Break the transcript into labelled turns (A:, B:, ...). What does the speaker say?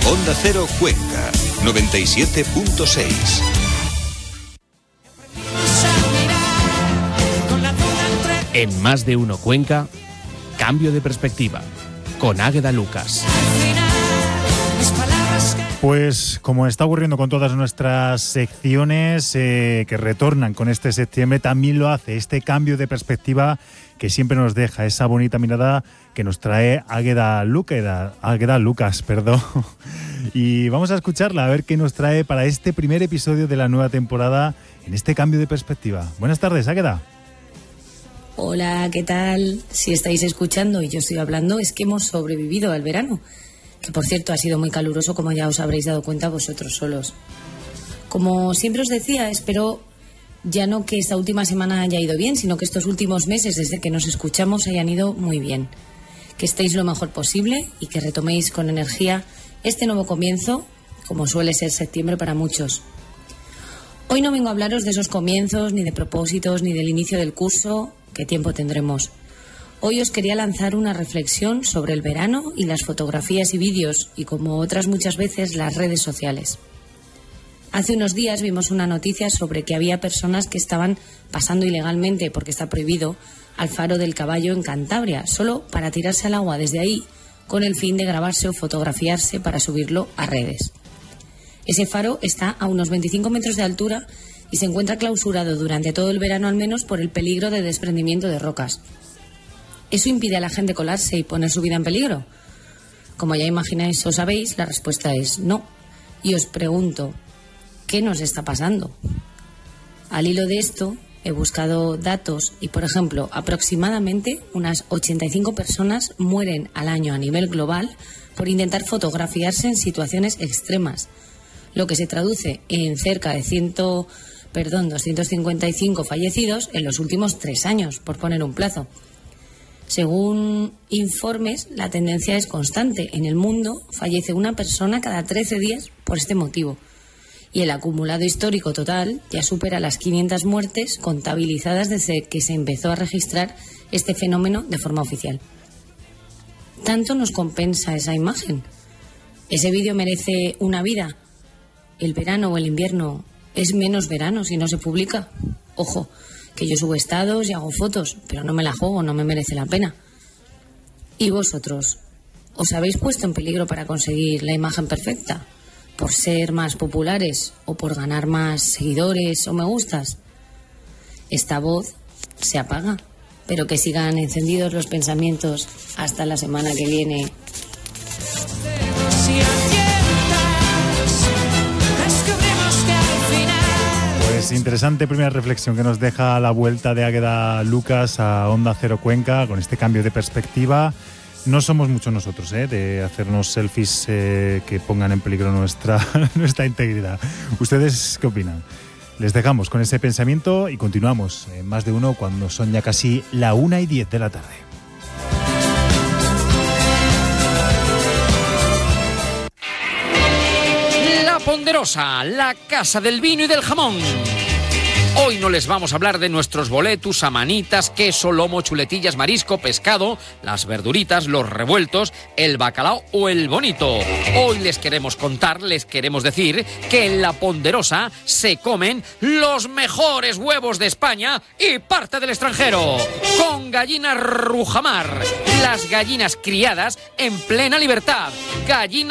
A: Onda Cero Cuenca, 97.6.
B: En Más de Uno Cuenca, cambio de perspectiva, con Águeda Lucas.
C: Pues como está ocurriendo con todas nuestras secciones que retornan con este septiembre, también lo hace este cambio de perspectiva que siempre nos deja, esa bonita mirada que nos trae Águeda Lucas. Y vamos a escucharla, a ver qué nos trae para este primer episodio de la nueva temporada en este cambio de perspectiva. Buenas tardes, Águeda.
D: Hola, ¿qué tal? Si estáis escuchando y yo estoy hablando, es que hemos sobrevivido al verano, que por cierto ha sido muy caluroso, como ya os habréis dado cuenta vosotros solos. Como siempre os decía, espero ya no que esta última semana haya ido bien, sino que estos últimos meses desde que nos escuchamos hayan ido muy bien. Que estéis lo mejor posible y que retoméis con energía este nuevo comienzo, como suele ser septiembre para muchos. Hoy no vengo a hablaros de esos comienzos, ni de propósitos, ni del inicio del curso. ¿Qué tiempo tendremos? Hoy os quería lanzar una reflexión sobre el verano y las fotografías y vídeos, y como otras muchas veces, las redes sociales. Hace unos días vimos una noticia sobre que había personas que estaban pasando ilegalmente, porque está prohibido, al Faro del Caballo en Cantabria, solo para tirarse al agua desde ahí, con el fin de grabarse o fotografiarse para subirlo a redes. Ese faro está a unos 25 metros de altura y se encuentra clausurado durante todo el verano, al menos por el peligro de desprendimiento de rocas. ¿Eso impide a la gente colarse y poner su vida en peligro? Como ya imagináis o sabéis, la respuesta es no. Y os pregunto, ¿qué nos está pasando? Al hilo de esto, he buscado datos y, por ejemplo, aproximadamente unas 85 personas mueren al año a nivel global por intentar fotografiarse en situaciones extremas, lo que se traduce en cerca de 255 fallecidos en los últimos 3 años, por poner un plazo. Según informes, la tendencia es constante. En el mundo fallece una persona cada 13 días por este motivo. Y el acumulado histórico total ya supera las 500 muertes contabilizadas desde que se empezó a registrar este fenómeno de forma oficial. ¿Tanto nos compensa esa imagen? ¿Ese vídeo merece una vida? ¿El verano o el invierno es menos verano si no se publica? Ojo, que yo subo estados y hago fotos, pero no me la juego, no me merece la pena. ¿Y vosotros? ¿Os habéis puesto en peligro para conseguir la imagen perfecta? ¿Por ser más populares o por ganar más seguidores o me gustas? Esta voz se apaga, pero que sigan encendidos los pensamientos hasta la semana que viene.
C: Pues interesante primera reflexión que nos deja la vuelta de Águeda Lucas a Onda Cero Cuenca con este cambio de perspectiva. No somos muchos nosotros, de hacernos selfies que pongan en peligro nuestra integridad. ¿Ustedes qué opinan? Les dejamos con ese pensamiento y continuamos en Más de Uno cuando son ya casi la 1:10 de la tarde.
E: La Ponderosa, la casa del vino y del jamón. Hoy no les vamos a hablar de nuestros boletus, amanitas, queso, lomo, chuletillas, marisco, pescado, las verduritas, los revueltos, el bacalao o el bonito. Hoy les queremos contar, les queremos decir que en La Ponderosa se comen los mejores huevos de España y parte del extranjero. Con gallina Rujamar, las gallinas criadas en plena libertad. Gallina